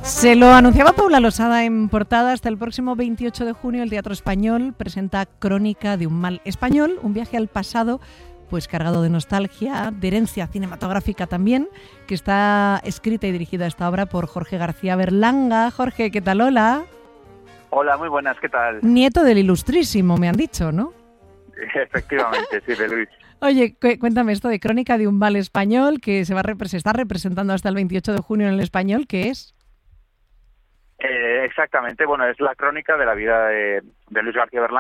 Se lo anunciaba Paula Losada en portada. Hasta el próximo 28 de junio el Teatro Español presenta Crónica de un mal español, un viaje al pasado pues cargado de nostalgia, de herencia cinematográfica también, que está escrita y dirigida esta obra por Jorge García Berlanga. Jorge, ¿qué tal? Hola. Hola, muy buenas, ¿qué tal? Nieto del ilustrísimo, me han dicho, ¿no? Efectivamente, sí, de Luis. Oye, cuéntame esto de Crónica de un mal español que se está representando hasta el 28 de junio en el Español, ¿qué es? Exactamente, bueno, es la crónica de la vida de Luis García Berlanga.